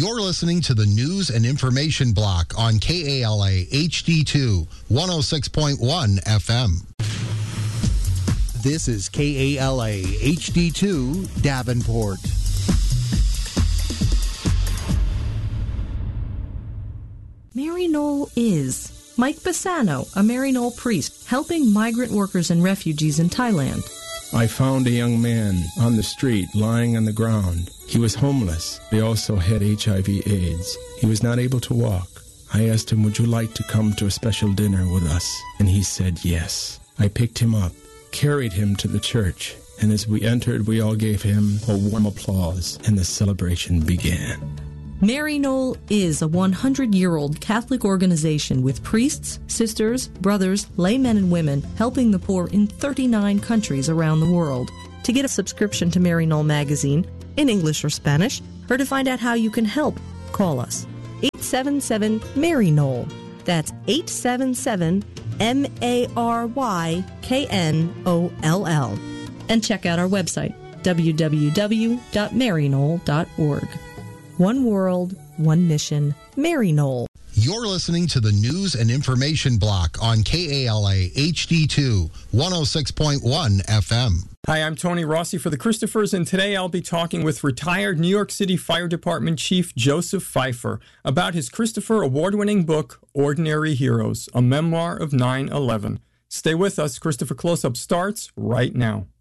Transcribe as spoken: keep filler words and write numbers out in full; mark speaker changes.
Speaker 1: You're listening to the News and Information Block on K A L A H D two, one oh six point one F M. This is K A L A H D two, Davenport.
Speaker 2: Maryknoll is Mike Bassano, a Maryknoll priest, helping migrant workers and refugees in Thailand.
Speaker 3: I found a young man on the street lying on the ground. He was homeless. He also had H I V AIDS. He was not able to walk. I asked him, would you like to come to a special dinner with us? And he said yes. I picked him up, carried him to the church, and as we entered, we all gave him a warm applause, and the celebration began.
Speaker 2: Maryknoll is a one hundred year old Catholic organization with priests, sisters, brothers, laymen and women helping the poor in thirty-nine countries around the world. To get a subscription to Maryknoll magazine in English or Spanish, or to find out how you can help, call us. eight seven seven Maryknoll. That's eight seven seven M A R Y K N O L L. And check out our website, w w w dot maryknoll dot org. One world, one mission, Maryknoll.
Speaker 1: You're listening to the News and Information Block on K A L A H D two, one oh six point one F M.
Speaker 4: Hi, I'm Tony Rossi for the Christophers, and today I'll be talking with retired New York City Fire Department Chief Joseph Pfeiffer about his Christopher Award-winning book, Ordinary Heroes, a memoir of nine eleven. Stay with us. Christopher Close-Up starts right now.